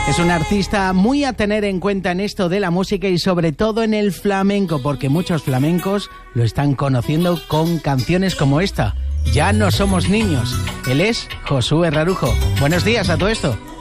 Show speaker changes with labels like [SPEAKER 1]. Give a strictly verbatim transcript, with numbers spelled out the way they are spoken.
[SPEAKER 1] Es un artista muy a tener en cuenta en esto de la música y sobre todo en el flamenco, porque muchos flamencos lo están conociendo con canciones como esta, Ya no somos niños. Él es Josué Rarujo. Buenos días a todo esto.